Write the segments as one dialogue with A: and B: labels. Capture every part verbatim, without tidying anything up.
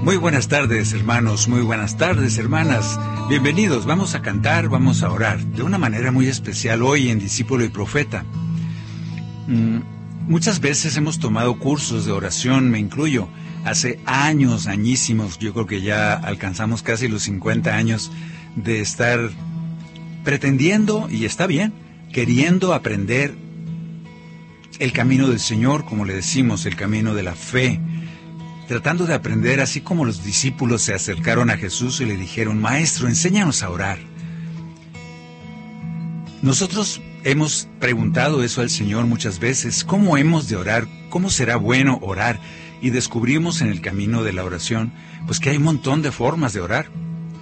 A: Muy buenas tardes, hermanos, muy buenas tardes, hermanas. Bienvenidos, vamos a cantar, vamos a orar, de una manera muy especial hoy en Discípulo y Profeta. Mm, muchas veces hemos tomado cursos de oración, me incluyo. Hace años, añísimos, yo creo que ya alcanzamos casi los cincuenta años de estar pretendiendo, y está bien, queriendo aprender el camino del Señor, como le decimos, el camino de la fe, tratando de aprender, así como los discípulos se acercaron a Jesús y le dijeron: Maestro, enséñanos a orar. Nosotros hemos preguntado eso al Señor muchas veces: ¿cómo hemos de orar? ¿Cómo será bueno orar? Y descubrimos en el camino de la oración, pues que hay un montón de formas de orar.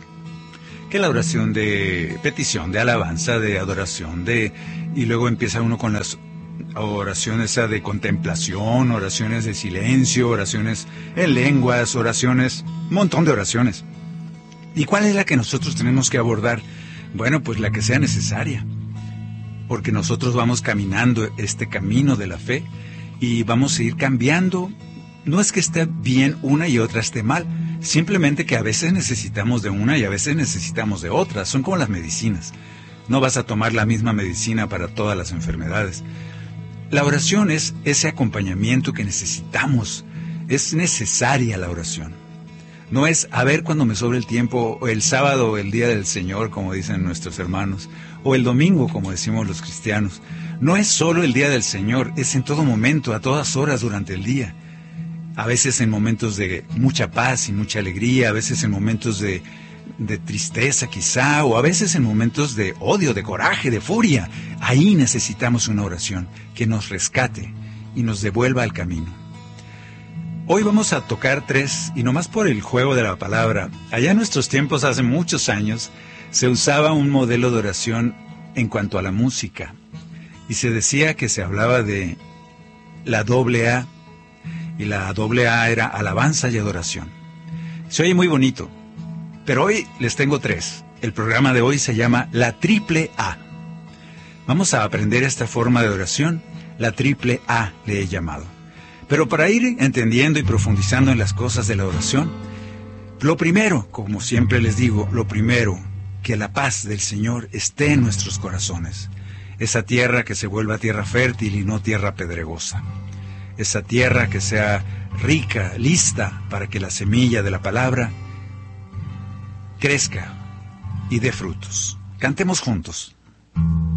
A: Que la oración de petición, de alabanza, de adoración, de y luego empieza uno con las oraciones de contemplación, oraciones de silencio, oraciones en lenguas, oraciones, un montón de oraciones. ¿Y cuál es la que nosotros tenemos que abordar? Bueno, pues la que sea necesaria, porque nosotros vamos caminando este camino de la fe y vamos a ir cambiando. No es que esté bien una y otra esté mal, simplemente que a veces necesitamos de una y a veces necesitamos de otra. Son como las medicinas. No vas a tomar la misma medicina para todas las enfermedades. La oración es ese acompañamiento que necesitamos. Es necesaria la oración. No es a ver cuando me sobre el tiempo, o el sábado o el día del Señor, como dicen nuestros hermanos, o el domingo, como decimos los cristianos. No es solo el día del Señor, es en todo momento, a todas horas durante el día. A veces en momentos de mucha paz y mucha alegría, a veces en momentos de, de tristeza quizá, o a veces en momentos de odio, de coraje, de furia. Ahí necesitamos una oración que nos rescate y nos devuelva al camino. Hoy vamos a tocar tres, y nomás por el juego de la palabra. Allá en nuestros tiempos, hace muchos años, se usaba un modelo de oración en cuanto a la música. Y se decía que se hablaba de la doble A, y la doble A era alabanza y adoración. Se oye muy bonito, pero hoy les tengo tres. El programa de hoy se llama la triple A. Vamos a aprender esta forma de oración, la triple A le he llamado. Pero para ir entendiendo y profundizando en las cosas de la oración, lo primero, como siempre les digo, lo primero, que la paz del Señor esté en nuestros corazones. Esa tierra que se vuelva tierra fértil y no tierra pedregosa. Esa tierra que sea rica, lista para que la semilla de la palabra crezca y dé frutos. Cantemos juntos.